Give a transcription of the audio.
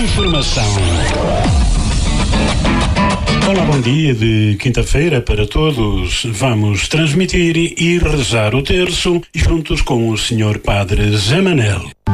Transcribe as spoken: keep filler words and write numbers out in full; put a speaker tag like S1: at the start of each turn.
S1: informação. Olá, bom dia de quinta-feira para todos. Vamos transmitir e rezar o terço juntos com o senhor Padre Zé Manel.